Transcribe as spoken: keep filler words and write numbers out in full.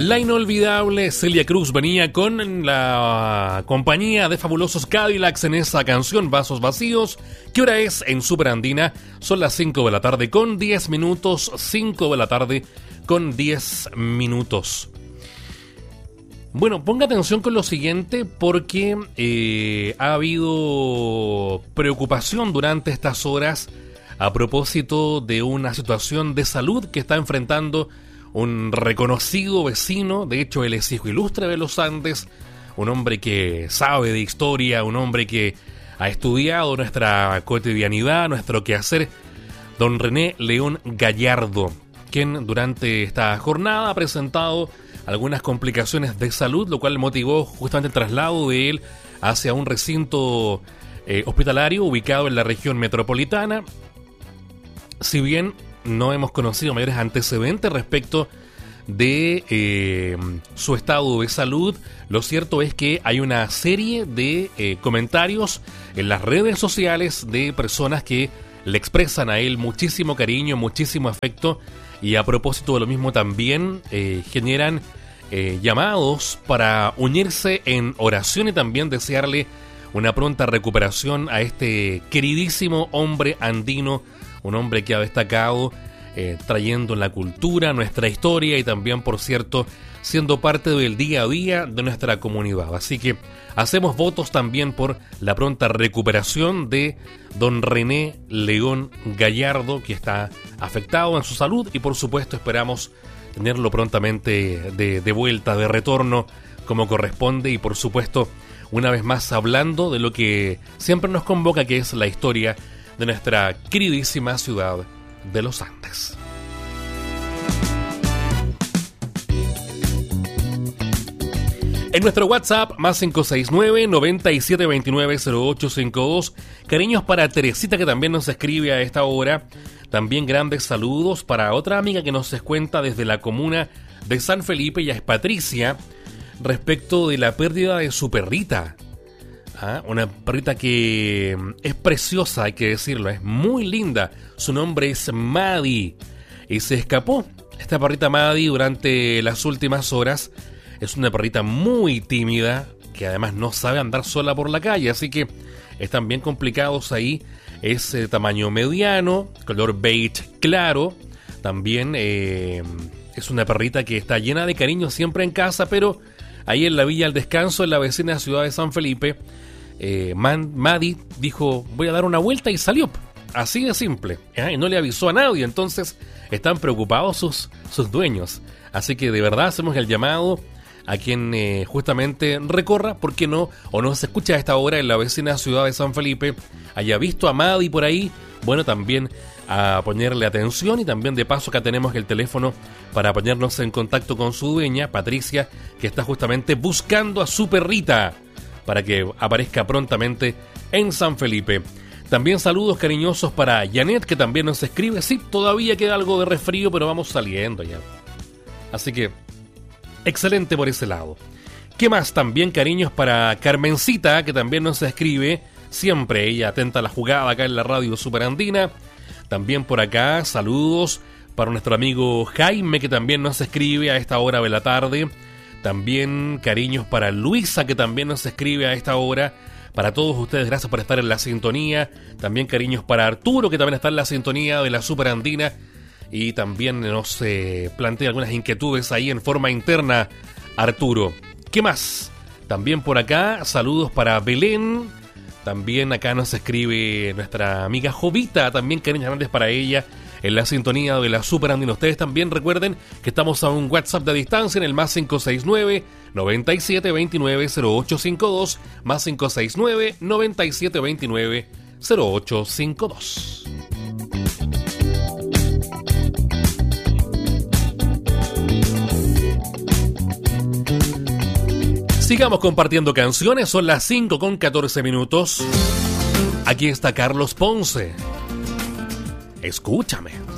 La inolvidable Celia Cruz venía con la compañía de fabulosos Cadillacs en esa canción Vasos Vacíos. ¿Qué hora es en Super Andina? Son las cinco de la tarde con diez minutos. cinco de la tarde con diez minutos. Bueno, ponga atención con lo siguiente porque eh, ha habido preocupación durante estas horas a propósito de una situación de salud que está enfrentando un reconocido vecino. De hecho, él es hijo ilustre de los Andes, un hombre que sabe de historia, un hombre que ha estudiado nuestra cotidianidad, nuestro quehacer, don René León Gallardo, quien durante esta jornada ha presentado algunas complicaciones de salud, lo cual motivó justamente el traslado de él hacia un recinto eh, hospitalario ubicado en la región metropolitana. Si bien no hemos conocido mayores antecedentes respecto de eh, su estado de salud, lo cierto es que hay una serie de eh, comentarios en las redes sociales de personas que le expresan a él muchísimo cariño, muchísimo afecto, y a propósito de lo mismo también eh, generan eh, llamados para unirse en oración y también desearle una pronta recuperación a este queridísimo hombre andino, un hombre que ha destacado eh, trayendo la cultura, nuestra historia y también, por cierto, siendo parte del día a día de nuestra comunidad. Así que hacemos votos también por la pronta recuperación de don René León Gallardo, que está afectado en su salud, y por supuesto esperamos tenerlo prontamente de, de vuelta, de retorno como corresponde, y por supuesto una vez más hablando de lo que siempre nos convoca, que es la historia de nuestra queridísima ciudad de los Andes. En nuestro WhatsApp, más cinco seis nueve, nueve siete dos nueve, cero ocho cinco dos. Cariños para Teresita, que también nos escribe a esta hora. También grandes saludos para otra amiga que nos cuenta desde la comuna de San Felipe, ya es Patricia, respecto de la pérdida de su perrita. ¿Ah? Una perrita que es preciosa, hay que decirlo, es muy linda. Su nombre es Maddie y se escapó. Esta perrita Maddie durante las últimas horas es una perrita muy tímida, que además no sabe andar sola por la calle, así que están bien complicados ahí. Es de tamaño mediano, color beige claro. También eh, es una perrita que está llena de cariño siempre en casa, pero ahí en la Villa del Descanso, en la vecina ciudad de San Felipe, eh, Man, Maddie dijo, voy a dar una vuelta, y salió. Así de simple, ¿eh? Y no le avisó a nadie. Entonces están preocupados sus, sus dueños. Así que de verdad hacemos el llamado a quien eh, justamente recorra, ¿por qué no? O nos escucha a esta hora en la vecina ciudad de San Felipe, haya visto a Maddie por ahí, bueno, también a ponerle atención, y también de paso acá tenemos el teléfono para ponernos en contacto con su dueña, Patricia, que está justamente buscando a su perrita para que aparezca prontamente en San Felipe. También saludos cariñosos para Janet, que también nos escribe. Sí, todavía queda algo de resfrío, pero vamos saliendo ya. Así que excelente por ese lado. ¿Qué más? También cariños para Carmencita, que también nos escribe. Siempre ella atenta a la jugada acá en la radio Superandina. También por acá saludos para nuestro amigo Jaime, que también nos escribe a esta hora de la tarde. También cariños para Luisa, que también nos escribe a esta hora. Para todos ustedes, gracias por estar en la sintonía. También cariños para Arturo, que también está en la sintonía de la Superandina. Y también nos eh, plantea algunas inquietudes ahí en forma interna, Arturo. ¿Qué más? También por acá, saludos para Belén. También acá nos escribe nuestra amiga Jovita. También cariños grandes para ella en la sintonía de la Superandina. Ustedes también recuerden que estamos a un WhatsApp de distancia en el más cinco seis nueve, nueve siete dos nueve, cero ocho cinco dos, más cinco seis nueve, nueve siete dos nueve, cero ocho cinco dos. Sigamos compartiendo canciones, son las cinco con catorce minutos. Aquí está Carlos Ponce. Escúchame.